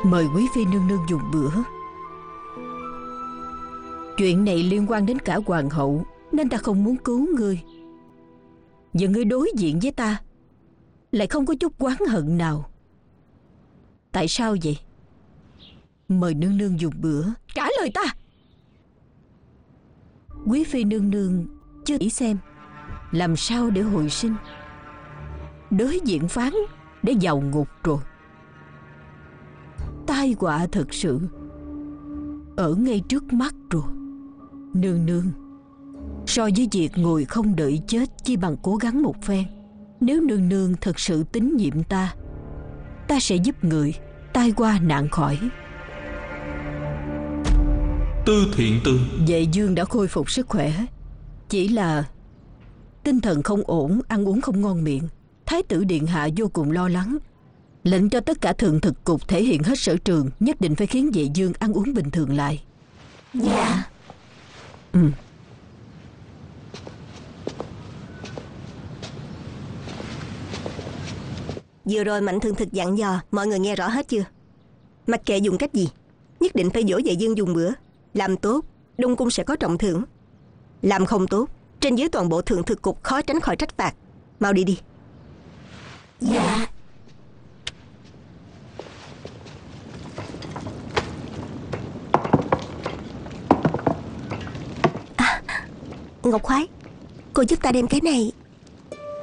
Mời quý phi nương nương dùng bữa. Chuyện này liên quan đến cả hoàng hậu, nên ta không muốn cứu ngươi. Giờ ngươi đối diện với ta lại không có chút oán hận nào. Tại sao vậy? Mời nương nương dùng bữa. Trả lời ta. Quý phi nương nương chưa nghĩ xem làm sao để hồi sinh. Đối diện phán để vào ngục rồi. Tai họa thật sự ở ngay trước mắt rồi. Nương nương, so với việc ngồi không đợi chết, chỉ bằng cố gắng một phen. Nếu nương nương thật sự tín nhiệm ta, ta sẽ giúp người tai qua nạn khỏi. Tư Thiện Tư. Vệ dương đã khôi phục sức khỏe, chỉ là tinh thần không ổn, ăn uống không ngon miệng. Thái tử điện hạ vô cùng lo lắng, lệnh cho tất cả thượng thực cục thể hiện hết sở trường, nhất định phải khiến Vệ dương ăn uống bình thường lại. Dạ. Vừa rồi Mạnh thượng thực dặn dò, mọi người nghe rõ hết chưa? Mặc kệ dùng cách gì, nhất định phải dỗ Vệ dương dùng bữa. Làm tốt, Đông cung sẽ có trọng thưởng. Làm không tốt, trên dưới toàn bộ thượng thực cục khó tránh khỏi trách phạt. Mau đi đi. Dạ. Ngọc Khoái, cô giúp ta đem cái này